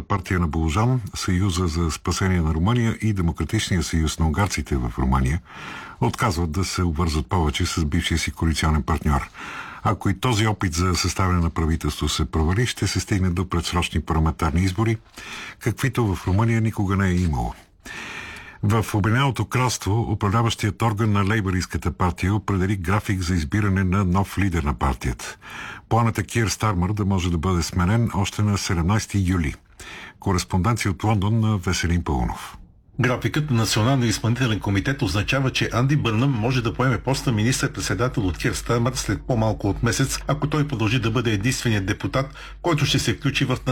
партия на Болжан, Съюза за спасение на Румъния и Демократичния съюз на унгарците в Румъния отказват да се обвързват повече с бившия си коалиционен партньор. Ако и този опит за съставяне на правителство се провали, ще се стигне до предсрочни парламентарни избори, каквито в Румъния никога не е имало. В Обединеното кралство управляващият орган на лейбористската партия определи график за избиране на нов лидер на партията. Планът е Кир Стармър да може да бъде сменен още на 17 юли. Кореспонденция от Лондон на Веселин Паунов. Графикът на Националния изпълнителен комитет означава, че Анди Бърнъм може да поеме поста министър-председател от Кир Стармър след по-малко от месец, ако той продължи да бъде единственият депутат, който ще се включи в